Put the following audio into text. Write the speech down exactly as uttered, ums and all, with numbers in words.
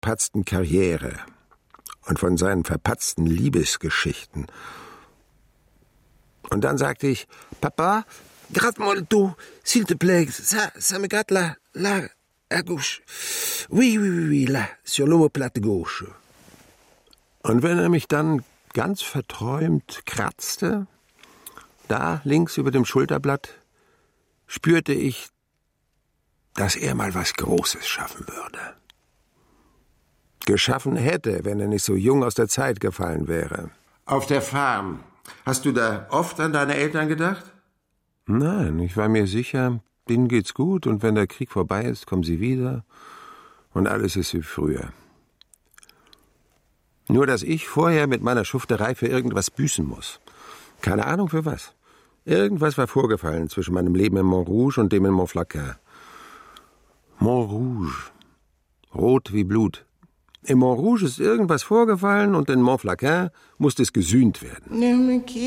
verpatzten Karriere und von seinen verpatzten Liebesgeschichten. Und dann sagte ich, Papa, gratte molto, s'il te plaît, ça, ça me gratte là, là, à gauche. Oui, oui, oui, oui, là, sur l'omoplate gauche. Und wenn er mich dann ganz verträumt kratzte, da links über dem Schulterblatt, spürte ich, dass er mal was Großes schaffen würde. Geschaffen hätte, wenn er nicht so jung aus der Zeit gefallen wäre. Auf der Farm, hast du da oft an deine Eltern gedacht? Nein, ich war mir sicher, denen geht's gut und wenn der Krieg vorbei ist, kommen sie wieder und alles ist wie früher. Nur, dass ich vorher mit meiner Schufterei für irgendwas büßen muss. Keine Ahnung für was. Irgendwas war vorgefallen zwischen meinem Leben in Montrouge und dem in Montflacin. Montrouge. Rot wie Blut. In Montrouge ist irgendwas vorgefallen und in Montflacin musste es gesühnt werden.